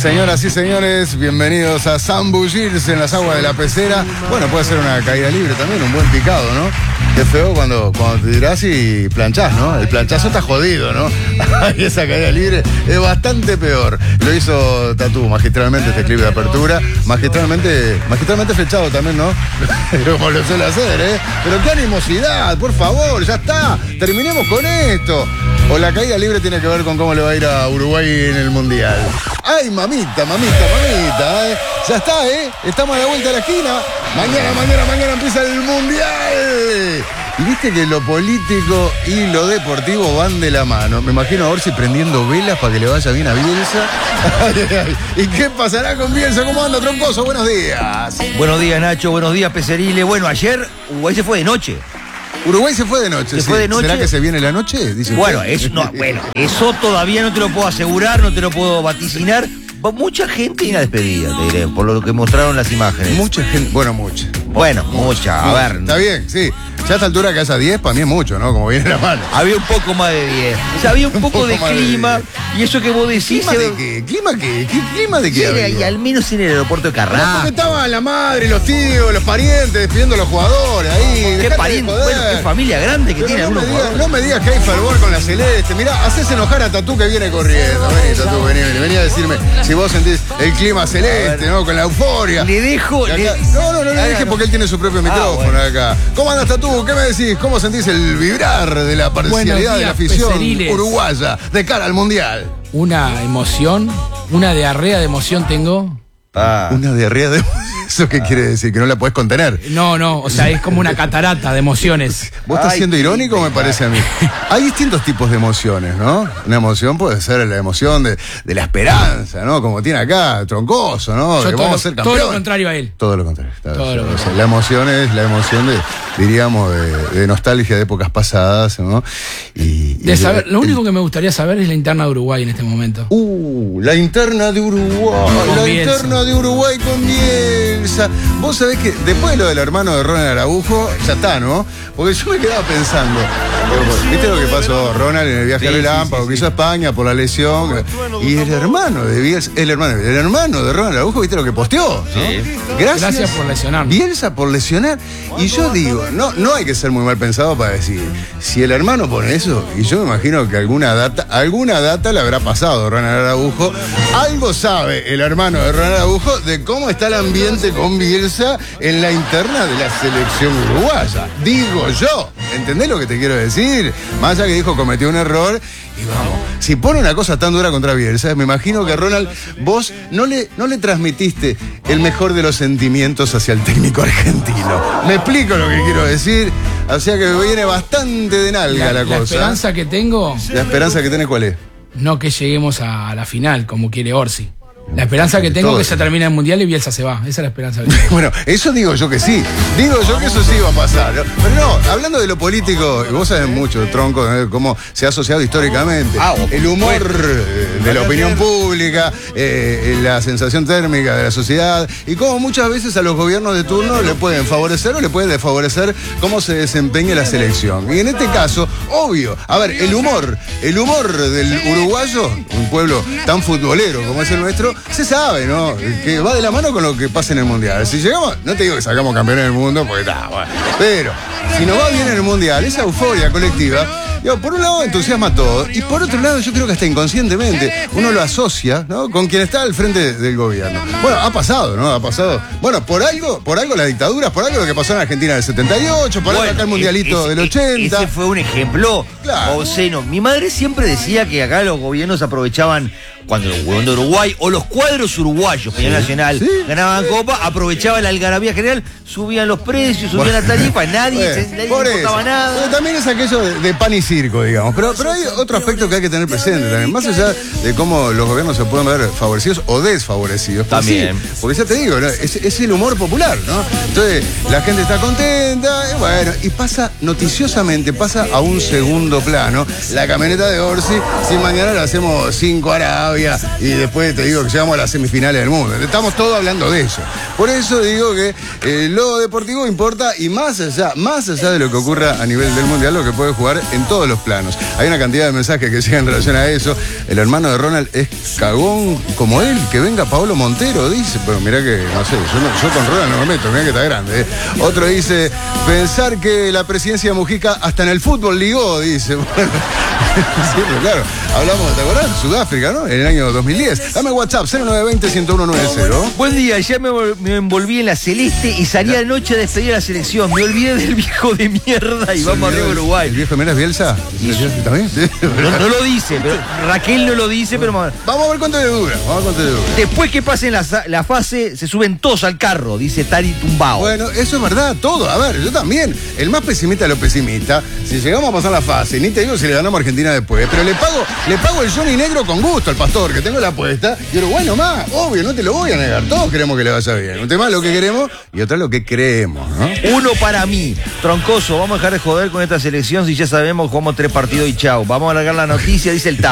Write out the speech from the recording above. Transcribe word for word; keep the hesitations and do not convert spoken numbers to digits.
Señoras y señores, bienvenidos a zambullirse en las aguas de la pecera. Bueno, puede ser una caída libre también, un buen picado, ¿no? Qué feo cuando, cuando te tirás y planchás, ¿no? El planchazo está jodido, ¿no? Y esa caída libre es bastante peor. Lo hizo Tatú magistralmente este clip de apertura. Magistralmente, magistralmente flechado también, ¿no? Como lo suele hacer, ¿eh? Pero qué animosidad, por favor, ya está. Terminemos con esto. O la caída libre tiene que ver con cómo le va a ir a Uruguay en el Mundial. ¡Ay, mamita, mamita, mamita! ¿eh? Ya está, ¿eh? Estamos a la vuelta de la esquina. Mañana, mañana, mañana empieza el Mundial. Y viste que lo político y lo deportivo van de la mano. Me imagino a Orsi prendiendo velas para que le vaya bien a Bielsa. Ay, ay, ay. ¿Y qué pasará con Bielsa? ¿Cómo anda, Troncoso? Buenos días. Buenos días, Nacho. Buenos días, Pecerile. Bueno, ayer Uruguay se fue de noche. Uruguay se fue de noche. Se sí. fue de noche. ¿Será que se viene la noche? Dice bueno, usted. eso, no, bueno, eso todavía no te lo puedo asegurar, no te lo puedo vaticinar. Mucha gente en la despedida, te diré, por lo que mostraron las imágenes. Mucha gente, bueno, mucha. Bueno, mucha, a mucha. ver. Está bien, sí. Ya a esta altura que haya diez, para mí es mucho, ¿no? Como viene la mano. Había un poco más de diez. O sea, había un, un poco, poco de clima. De y eso que vos decís. ¿Clima de qué? ¿Clima qué? ¿Qué clima de qué? Sí, y al menos en el aeropuerto de Carrasco. No, porque estaban la madre, los tíos, los parientes despidiendo a los jugadores ahí. Qué pariente, bueno, qué familia grande que Pero tiene no algunos me digas, jugadores. No me digas que hay fervor con la celeste. Mirá, haces enojar a Tatú que viene corriendo. Vení, Tatú, vení, vení, vení a decirme si vos sentís el clima celeste, ¿no? Con la euforia. Le dejo. Acá, le... No, no, no le dejes porque él tiene su propio micrófono ah, bueno. acá. ¿Cómo andas, Tatú? ¿Qué me decís? ¿Cómo sentís el vibrar de la parcialidad días, de la afición Peceriles. uruguaya de cara al Mundial? Una emoción, una diarrea de emoción tengo. Ah. Una diarrea de emoción. ¿Eso qué ah. quiere decir? ¿Que no la podés contener? No, no, o sea, es como una catarata de emociones. ¿Vos estás Ay, siendo irónico o me parece a mí? Hay distintos tipos de emociones, ¿no? Una emoción puede ser la emoción de, de la esperanza, ¿no? Como tiene acá, Troncoso, ¿no? Yo que todo, vamos a ser campeones. Todo lo contrario a él. Todo lo contrario. Todo todo lo o sea, contrario. la emoción es la emoción de, diríamos, de, de nostalgia de épocas pasadas, ¿no? Y, de y saber, de, lo único que me gustaría saber es la interna de Uruguay en este momento. Uh, la interna de Uruguay. Con la Bielsa. interna de Uruguay con Bielsa. Vos sabés que después de lo del hermano de Ronald Araujo, ya está, ¿no? Porque yo me quedaba pensando, ¿viste lo que pasó Ronald en el viaje sí, relámpago sí, sí, que hizo a España por la lesión? Y el hermano de Bielsa, el hermano, el hermano de Ronald Araujo, ¿viste lo que posteó? ¿no? Sí. Gracias, Gracias por lesionar. Bielsa por lesionar. Y yo digo, no, no hay que ser muy mal pensado para decir, si el hermano pone eso, y yo me imagino que alguna data, alguna data le habrá pasado a Ronald Araujo, algo sabe el hermano de Ronald Araujo de cómo está el ambiente con Bielsa en la interna de la selección uruguaya. Digo yo, ¿entendés lo que te quiero decir? Más allá que dijo cometió un error y vamos, si pone una cosa tan dura contra Bielsa, me imagino que Ronald, vos no le, no le transmitiste el mejor de los sentimientos hacia el técnico argentino. ¿Me explico lo que quiero decir? O sea que viene bastante de nalga la, la, la cosa. La esperanza que tengo... ¿La esperanza que tenés cuál es? No que lleguemos a la final, como quiere Orsi. La esperanza que tengo es que se termina el Mundial y Bielsa se va. Esa es la esperanza que tengo. Bueno, eso digo yo que sí. Digo yo que eso sí va a pasar. ¿no? Pero no, hablando de lo político, y vos sabés mucho, Tronco, ¿eh? cómo se ha asociado históricamente. Ah, el humor eh, de la opinión pública, eh, la sensación térmica de la sociedad, y cómo muchas veces a los gobiernos de turno le pueden favorecer o le pueden desfavorecer cómo se desempeña la selección. Y en este caso, obvio, a ver, el humor, el humor del uruguayo, un pueblo tan futbolero como es el nuestro, se sabe, ¿no? Que va de la mano con lo que pasa en el Mundial. Si llegamos, no te digo que sacamos campeones del mundo, porque está, bueno. Pero, si nos va bien en el Mundial, esa euforia colectiva, digo, por un lado entusiasma a todos, y por otro lado yo creo que hasta inconscientemente uno lo asocia, ¿no? Con quien está al frente del gobierno. Bueno, ha pasado, ¿no? Ha pasado. Bueno, por algo, por algo las dictaduras, por algo lo que pasó en Argentina del setenta y ocho, por algo bueno, acá el mundialito ese, del ochenta. Ese fue un ejemplo claro. obsceno. Mi madre siempre decía que acá los gobiernos aprovechaban cuando el gobierno de Uruguay o los cuadros uruguayos, Peñarol ¿Sí? Nacional, ¿Sí? ganaban ¿Sí? Copa, aprovechaban la algarabía general, subían los precios, subían bueno, la tarifa, nadie, bueno, se, nadie le importaba eso. nada. Pero también es aquello de, de pan y circo, digamos. Pero, pero hay otro aspecto que hay que tener presente también, más allá de cómo los gobiernos se pueden ver favorecidos o desfavorecidos. También. Sí, porque ya te digo, ¿no? es, es el humor popular, ¿no? Entonces, la gente está contenta, y bueno, y pasa noticiosamente, pasa a un segundo plano. La camioneta de Orsi, si mañana le hacemos cinco Arabia y después te digo que llegamos a las semifinales del mundo. Estamos todos hablando de eso. Por eso digo que eh, lo deportivo importa y más allá, más allá de lo que ocurra a nivel del mundial, lo que puede jugar en todo todos los planos. Hay una cantidad de mensajes que llegan en relación a eso. El hermano de Ronald es cagón como él, que venga Paolo Montero, dice. Pero mirá que, no sé, yo, no, yo con Ronald no me meto, mirá que está grande. ¿eh? Otro dice, pensar que la presidencia de Mujica hasta en el fútbol ligó, dice. Sí, pero claro, hablamos, ¿te acordás? Sudáfrica, ¿no? En el año dos mil diez. Dame WhatsApp, cero nueve dos cero, uno uno nueve cero. Buen día, ya me, me envolví en la celeste y salí anoche a despedir a la selección. Me olvidé del viejo de mierda y vamos arriba a Uruguay. ¿El viejo de mierda es Bielsa? ¿También? Sí. No, no lo dice, pero Raquel no lo dice, pero... Vamos a ver cuánto le dura, vamos a ver cuánto le dura. Después que pasen la, la fase, se suben todos al carro, dice Tari Tumbao. Bueno, eso es verdad, todo. A ver, yo también. El más pesimista de los pesimistas. Si llegamos a pasar la fase, ni te digo si le ganamos a Argentina después, pero le pago, le pago el Johnny Negro con gusto al pastor, que tengo la apuesta. Y Uruguay nomás, obvio, no te lo voy a negar. Todos queremos que le vaya bien. Un tema es lo que queremos y otro es lo que creemos, ¿no? Uno para mí. Troncoso, vamos a dejar de joder con esta selección si ya sabemos jugamos tres partidos y chau. Vamos a alargar la noticia, dice el Tao.